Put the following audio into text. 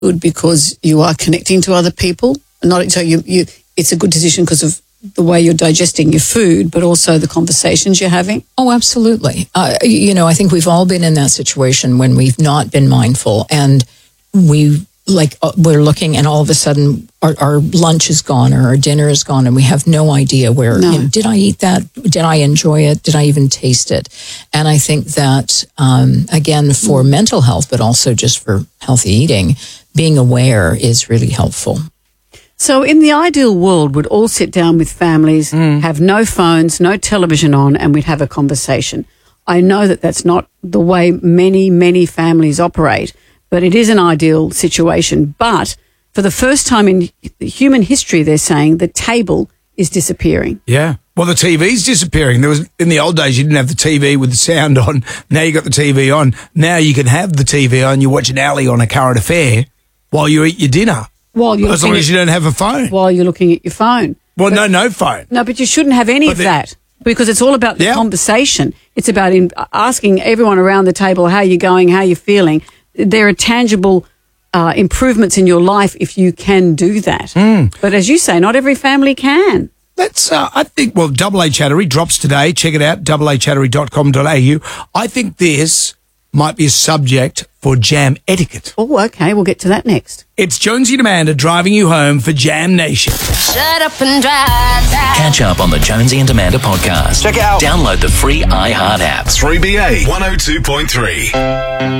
good because you are connecting to other people. Not so you. It's a good decision because of the way you're digesting your food, but also the conversations you're having. Oh, absolutely. I think we've all been in that situation when we've not been mindful, and we're looking, and all of a sudden our lunch is gone or our dinner is gone, and we have no idea where. No. Did I eat that? Did I enjoy it? Did I even taste it? And I think that again, for mental health, but also just for healthy eating, being aware is really helpful. So in the ideal world, we'd all sit down with families, have no phones, no television on, and we'd have a conversation. I know that that's not the way many, many families operate, but it is an ideal situation. But for the first time in human history, they're saying the table is disappearing. Yeah. Well, the TV's disappearing. In the old days, you didn't have the TV with the sound on. Now you got the TV on. Now you can have the TV on. You watch an alley on A Current Affair while you eat your dinner. As long as you don't have a phone. While you're looking at your phone. Well, no phone. No, but you shouldn't have any of that because it's all about the conversation. It's about asking everyone around the table how you're going, how you're feeling. There are tangible improvements in your life if you can do that. But as you say, not every family can. That's, I think, Double A Chattery drops today. Check it out, doubleachattery.com.au. I think this might be a subject for Jam etiquette. Oh, okay. We'll get to that next. It's Jonesy and Amanda driving you home for Jam Nation. Shut up and drive. Catch up on the Jonesy and Amanda podcast. Check it out. Download the free iHeart app. 3BA 102.3.